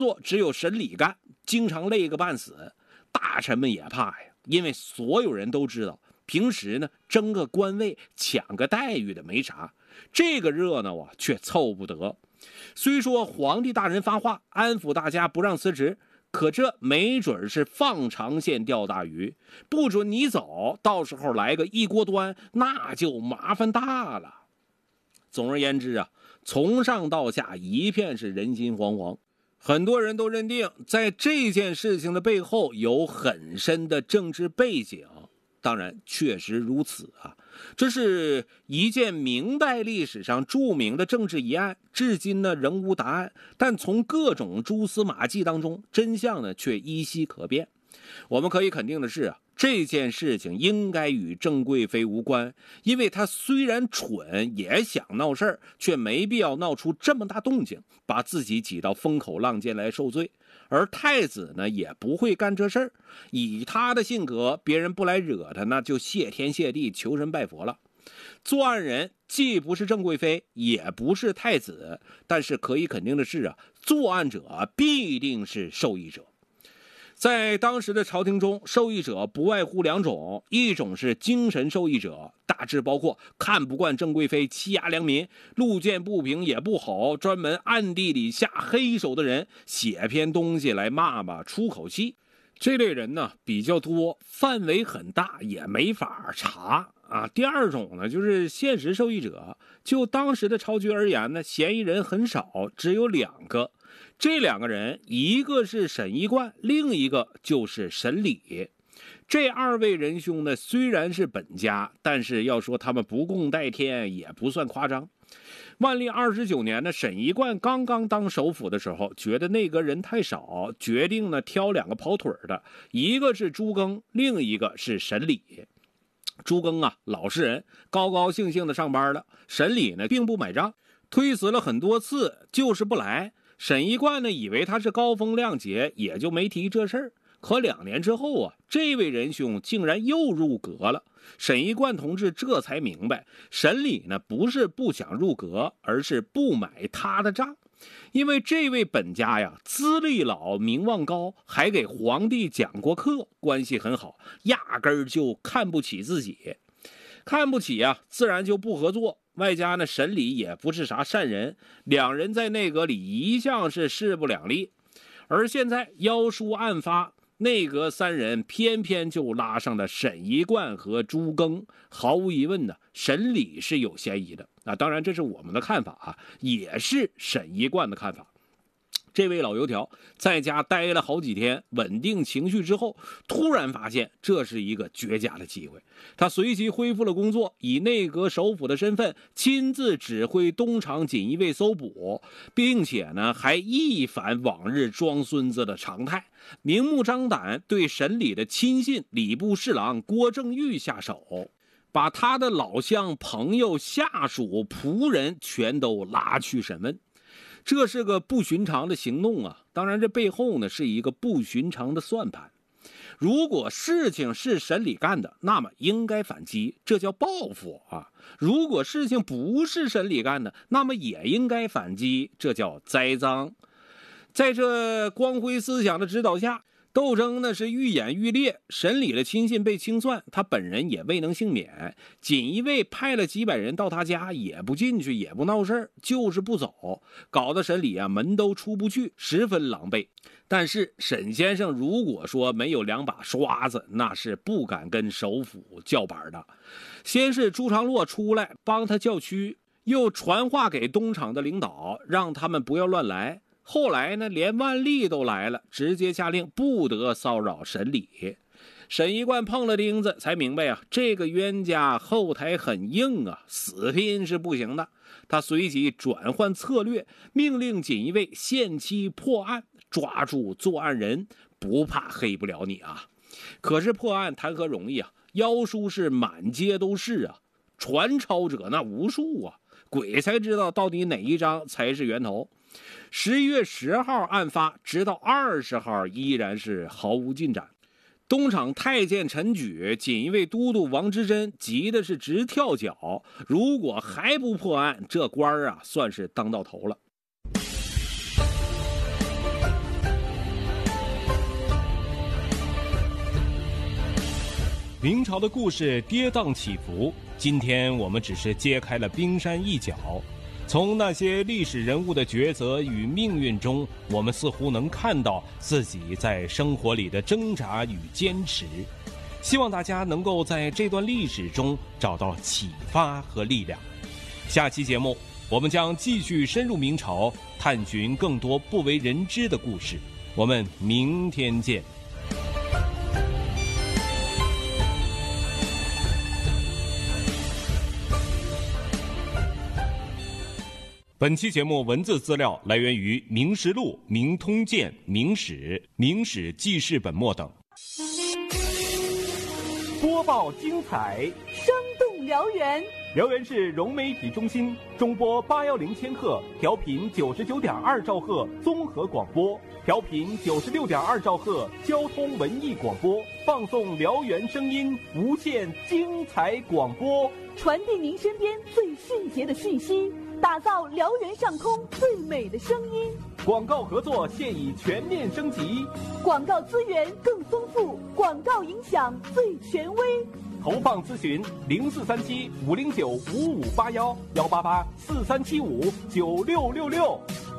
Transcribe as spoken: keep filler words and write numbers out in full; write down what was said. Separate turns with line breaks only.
做只有审理干，经常累个半死。大臣们也怕呀，因为所有人都知道，平时呢争个官位、抢个待遇的没啥，这个热闹啊却凑不得。虽说皇帝大人发话安抚大家不让辞职，可这没准是放长线钓大鱼，不准你走，到时候来个一锅端，那就麻烦大了。总而言之啊，从上到下一片是人心惶惶，很多人都认定在这件事情的背后有很深的政治背景。当然确实如此啊，这是一件明代历史上著名的政治疑案，至今呢仍无答案，但从各种蛛丝马迹当中，真相呢却依稀可辨。我们可以肯定的是啊，这件事情应该与郑贵妃无关，因为她虽然蠢也想闹事儿，却没必要闹出这么大动静，把自己挤到风口浪尖来受罪。而太子呢也不会干这事儿，以他的性格，别人不来惹他，那就谢天谢地求神拜佛了。作案人既不是郑贵妃，也不是太子，但是可以肯定的是啊，作案者必定是受益者。在当时的朝廷中，受益者不外乎两种，一种是精神受益者，大致包括看不惯郑贵妃欺压良民，路见不平也不吼，专门暗地里下黑手的人，写篇东西来骂骂出口气。这类人呢比较多，范围很大，也没法查啊。第二种呢就是现实受益者，就当时的朝局而言呢，嫌疑人很少，只有两个。这两个人，一个是沈一贯，另一个就是沈礼。这二位仁兄呢，虽然是本家，但是要说他们不共戴天，也不算夸张。万历二十九年呢，沈一贯刚刚当首辅的时候，觉得内阁人太少，决定呢挑两个跑腿的，一个是朱庚，另一个是沈礼。朱庚啊，老实人，高高兴兴的上班了。沈礼呢，并不买账，推辞了很多次，就是不来。沈一贯呢，以为他是高风亮节，也就没提这事儿。可两年之后啊，这位仁兄竟然又入阁了。沈一贯同志这才明白，沈礼呢不是不想入阁，而是不买他的账。因为这位本家呀，资历老，名望高，还给皇帝讲过课，关系很好，压根儿就看不起自己。看不起啊，自然就不合作。外加呢，沈礼也不是啥善人，两人在内阁里一向是势不两立。而现在妖书案发，内阁三人偏偏就拉上了沈一贯和朱庚，毫无疑问呢，沈礼是有嫌疑的啊。当然这是我们的看法啊，也是沈一贯的看法。这位老油条在家待了好几天，稳定情绪之后，突然发现这是一个绝佳的机会。他随即恢复了工作，以内阁首辅的身份亲自指挥东厂锦衣卫搜捕，并且呢还一反往日装孙子的常态，明目张胆对沈礼的亲信礼部侍郎郭正玉下手，把他的老乡、朋友、下属、仆人全都拉去审问。这是个不寻常的行动啊！当然，这背后呢是一个不寻常的算盘。如果事情是沈礼干的，那么应该反击，这叫报复啊；如果事情不是沈礼干的，那么也应该反击，这叫栽赃。在这光辉思想的指导下，斗争呢是愈演愈烈，沈礼的亲信被清算，他本人也未能幸免。锦衣卫派了几百人到他家，也不进去，也不闹事儿，就是不走，搞得沈礼啊门都出不去，十分狼狈。但是沈先生如果说没有两把刷子，那是不敢跟首辅叫板的。先是朱常洛出来帮他叫屈，又传话给东厂的领导，让他们不要乱来。后来呢，连万历都来了，直接下令不得骚扰沈礼。沈一贯碰了钉子，才明白啊，这个冤家后台很硬啊，死拼是不行的。他随即转换策略，命令锦衣卫限期破案，抓住作案人，不怕黑不了你啊。可是破案谈何容易啊，妖书是满街都是啊，传抄者那无数啊，鬼才知道到底哪一张才是源头。十一月十号案发，直到二十号依然是毫无进展。东厂太监陈举、锦衣卫都督王之珍急的是直跳脚，如果还不破案，这官儿啊算是当到头了。
明朝的故事跌宕起伏，今天我们只是揭开了冰山一角。从那些历史人物的抉择与命运中，我们似乎能看到自己在生活里的挣扎与坚持。希望大家能够在这段历史中找到启发和力量。下期节目，我们将继续深入明朝，探寻更多不为人知的故事。我们明天见。本期节目文字资料来源于《明实录》《明通鉴》《明史》《明史记事本末等。
播报精彩，
生动辽源。
辽源市融媒体中心中波八幺零千赫，调频九十九点二兆赫综合广播，调频九十六点二兆赫交通文艺广播，放送辽源声音，无限精彩广播，
传递您身边最迅捷的讯息，打造辽源上空最美的声音。
广告合作现已全面升级，
广告资源更丰富，广告影响最权威。
投放咨询零四三七五零九五五八幺幺八八四三七五九六六六。